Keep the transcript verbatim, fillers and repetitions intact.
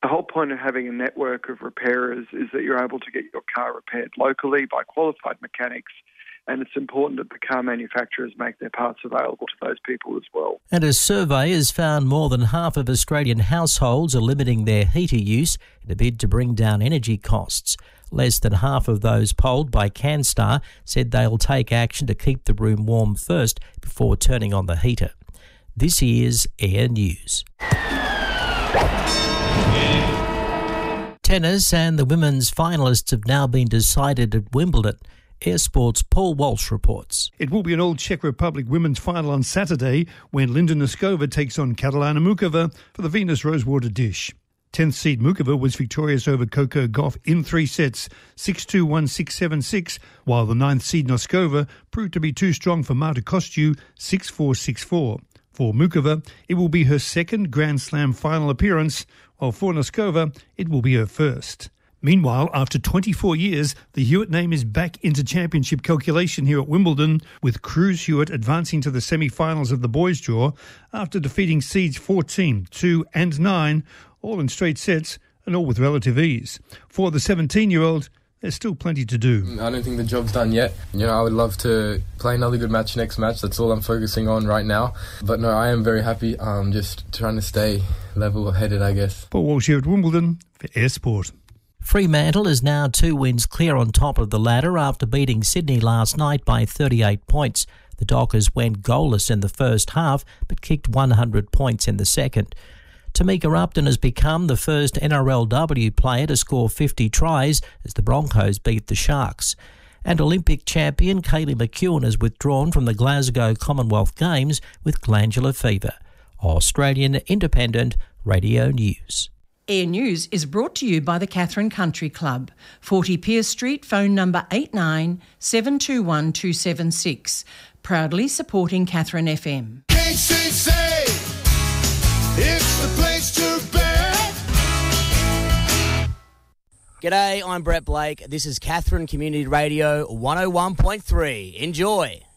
The whole point of having a network of repairers is that you're able to get your car repaired locally by qualified mechanics, and it's important that the car manufacturers make their parts available to those people as well. And a survey has found more than half of Australian households are limiting their heater use in a bid to bring down energy costs. Less than half of those polled by CanStar said they'll take action to keep the room warm first before turning on the heater. This is Air News. Tennis and the women's finalists have now been decided at Wimbledon. Air Sports' Paul Walsh reports. It will be an Old Czech Republic women's final on Saturday when Linda Noskova takes on Catalina Mukova for the Venus Rosewater dish. tenth seed Mukova was victorious over Coco Gauff in three sets, six two, one six, seven six, while the ninth seed Noskova proved to be too strong for Marta Kostyou, six four, six four. For Mukova, it will be her second Grand Slam final appearance, while for Noskova, it will be her first. Meanwhile, after twenty-four years, the Hewitt name is back into championship calculation here at Wimbledon, with Cruz Hewitt advancing to the semi-finals of the boys' draw after defeating seeds fourteen, two and nine, all in straight sets and all with relative ease. For the seventeen-year-old, there's still plenty to do. I don't think the job's done yet. You know, I would love to play another good match next match. That's all I'm focusing on right now. But no, I am very happy. I'm just trying to stay level-headed, I guess. Paul Walsh here at Wimbledon for Air Sport. Fremantle is now two wins clear on top of the ladder after beating Sydney last night by thirty-eight points. The Dockers went goalless in the first half but kicked one hundred points in the second. Tamika Upton has become the first N R L W player to score fifty tries as the Broncos beat the Sharks. And Olympic champion Kaylee McEwen has withdrawn from the Glasgow Commonwealth Games with glandular fever. Australian Independent Radio News. Air News is brought to you by the Catherine Country Club, forty Pierce Street, phone number eight nine seven two one two seven six. Proudly supporting Catherine F M. K C C, it's the place to be. G'day, I'm Brett Blake. This is Catherine Community Radio one oh one point three. Enjoy.